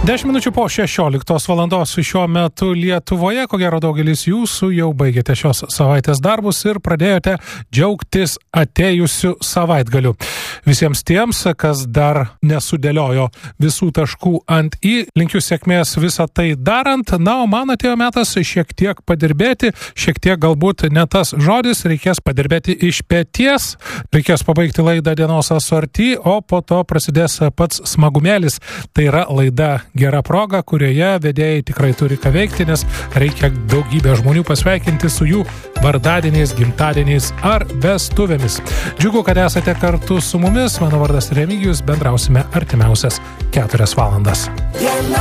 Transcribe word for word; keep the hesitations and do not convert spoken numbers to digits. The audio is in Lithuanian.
dešimt minučių po šešioliktos valandos šiuo metu Lietuvoje, ko gero daugelis jūsų jau baigėte šios savaitės darbus ir pradėjote džiaugtis atėjusiu savaitgaliu. Visiems tiems, kas dar nesudėliojo visų taškų ant į, linkiu sėkmės visą tai darant. Na, o man atėjo metas šiek tiek padirbėti, šiek tiek galbūt ne tas žodis, reikės padirbėti iš peties, reikės pabaigti laidą dienos asorti, o po to prasidės pats smagumėlis. Tai yra laida Gera proga, kurioje vedėjai tikrai turi ką veikti, nes reikia daugybę žmonių pasveikinti su jų vardadieniais, gimtadieniais ar vestuvėmis. Džiugu, kad esate kartu su mumis. Mano vardas Remigijus, bendrausime artimiausias keturias valandas.